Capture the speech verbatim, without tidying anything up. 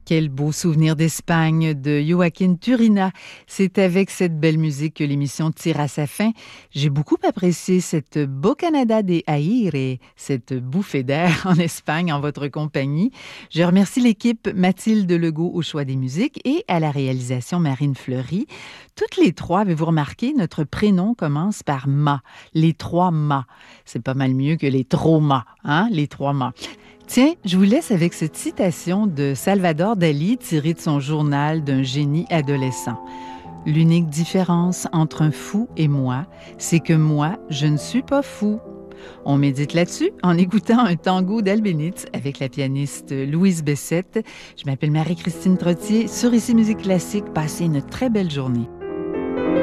Quel beau souvenir d'Espagne de Joaquín Turina. C'est avec cette belle musique que l'émission tire à sa fin. J'ai beaucoup apprécié cette Bocanada de Aire, cette bouffée d'air en Espagne en votre compagnie. Je remercie l'équipe Mathilde Legault au choix des musiques et à la réalisation Marine Fleury. Toutes les trois, avez-vous remarqué, notre prénom commence par Ma. Les trois Ma. C'est pas mal mieux que les traumas, hein, les trois Ma. Tiens, je vous laisse avec cette citation de Salvador Dali tirée de son journal d'un génie adolescent. L'unique différence entre un fou et moi, c'est que moi, je ne suis pas fou. On médite là-dessus en écoutant un tango d'Albéniz avec la pianiste Louise Bessette. Je m'appelle Marie-Christine Trottier. Sur Ici Musique Classique, passez une très belle journée.